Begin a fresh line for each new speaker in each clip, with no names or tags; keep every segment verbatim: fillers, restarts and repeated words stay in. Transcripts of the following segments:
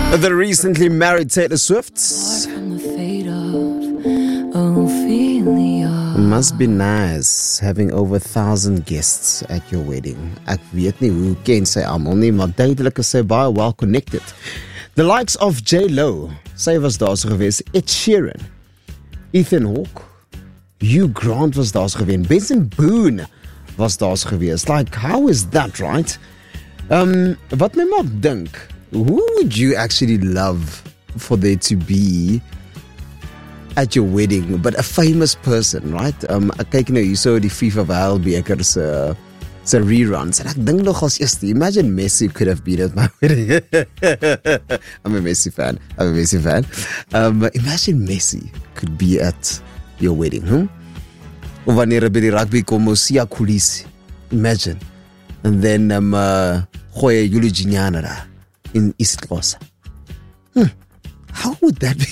The recently married Taylor Swift. Must be nice having over a thousand guests at your wedding. Ek weet nie hoe ken sy almal nie, maar duidelik is sy baie well connected. The likes of J-Lo, sy was daar so gewees, Ed Sheeran, Ethan Hawke, Hugh Grant was daar so gewees, Benson Boone was daar so gewees. Like, how is that, right? Um, wat my maak dink, who would you actually love for there to be at your wedding, but a famous person, right? Um, ek kyk nou hier so die FIFA Wêreldbeker se se reruns, en ek dink nog as eerste, imagine Messi could have been at my wedding. I'm a Messi fan, I'm a Messi fan. Um, imagine Messi could be at your wedding, hmm? Of wanneer by die rugby kom, Siya Kolisi, imagine. And then, um, uh, gooi Yuli Ginyana daar, in East-Coast. Hmm. How would that be?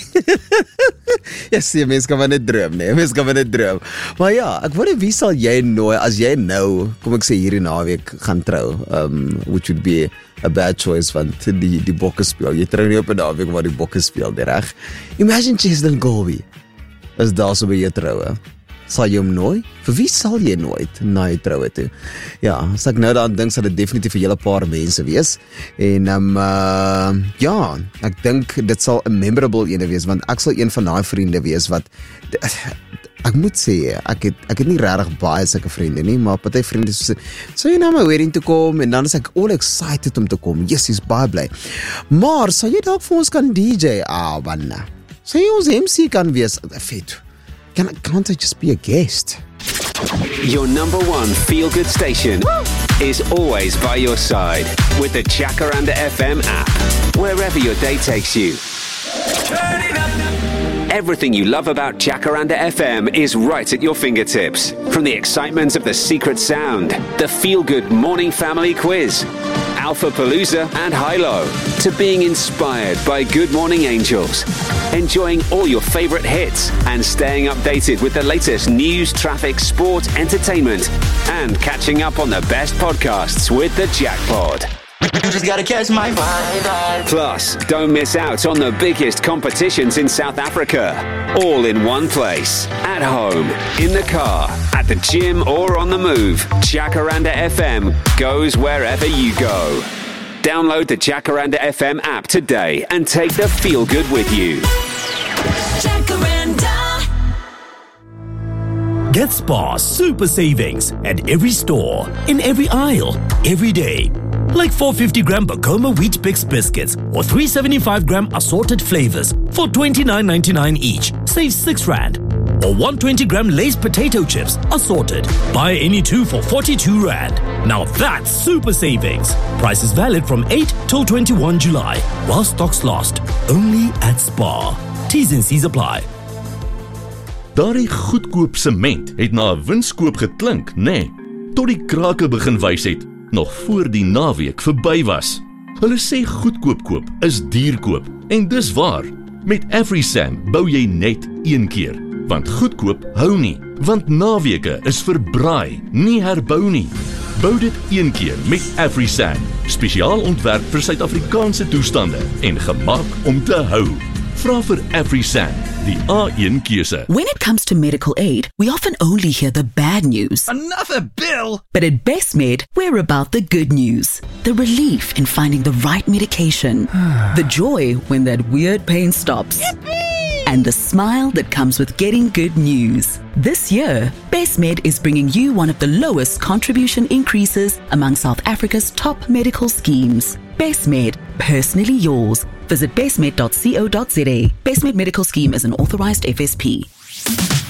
Yes, die mens kan maar net droom, nee, mens kan maar net droom. Maar ja, ek wonder wie sal jy nooi, as jy nou, kom ek sê hierdie naweek gaan trou, um, which would be a bad choice, want die, die bokke speel, jy trou nie op 'n naweek waar die bokke speel, die reg? Imagine Cheslin Colby is daar so by jy troue. Sal jy hom nooi? Vir wie sal jy nooit na jy troue toe? Ja, as ek nou daaraan dink, sal dit definitief vir julle paar mense wees. En um, uh, ja, ek dink dit sal 'n memorable ene wees, want ek sal een van daai vriende wees wat, ek moet sê, ek het, ek het nie regtig baie sulke vriende nie, maar party vriende sê, sal jy na my wedding toe kom, en dan is ek all excited om te kom, yes, is baie bly. Maar, sal jy dalk vir ons kan D J? Ah, wanneer? Sal jy ons M C kan wees? Vet. Can, can't I just be a guest?
Your number one feel-good station Woo! Is always by your side with the Jacaranda F M app, wherever your day takes you. Turn it up. Everything you love about Jacaranda F M is right at your fingertips. From the excitement of the secret sound, the feel-good morning family quiz, Alpha Palooza and Hilo, to being inspired by Good Morning Angels, enjoying all your favorite hits and staying updated with the latest news, traffic, sport, entertainment, and catching up on the best podcasts with the Jackpod.
You just gotta catch my vibe.
Plus, don't miss out on the biggest competitions in South Africa. All in one place. At home, in the car, at the gym, or on the move. Jacaranda F M goes wherever you go. Download the Jacaranda F M app today and take the feel good with you.
Jacaranda. Get Spar super savings at every store, in every aisle, every day. Like four hundred fifty gram Bacoma Wheat Bix biscuits or three hundred seventy-five gram assorted flavors for twenty-nine ninety-nine each. Save six rand. Or one hundred twenty gram Lay's potato chips assorted. Buy any two for forty-two rand. Now that's super savings. Price is valid from eight till twenty-first July while stocks last. Only at Spar. T's and C's apply.
Daardie goedkoop sement het na 'n winskoop geklink, nê? Nee, tot die krake begin wys het, nog voor die naweek verby was. Hulle sê goedkoop koop is duur koop, en dis waar. Met AfriSam bou jy net een keer, want goedkoop hou nie, want naweke is vir braai, nie herbou nie. Bou dit een keer met AfriSam, spesiaal ontwerp vir Suid-Afrikaanse toestande en gemaak om te hou. Vra vir AfriSam, die A een keuse.
When it comes to medical aid, we often only hear the bad news.
Another bill!
But at BestMed, we're about the good news. The relief in finding the right medication. The joy when that weird pain stops.
Yippee!
And the smile that comes with getting good news. This year, BestMed is bringing you one of the lowest contribution increases among South Africa's top medical schemes. BestMed, personally yours. Visit bestmed dot co dot za. BestMed Medical Scheme is an authorized F S P.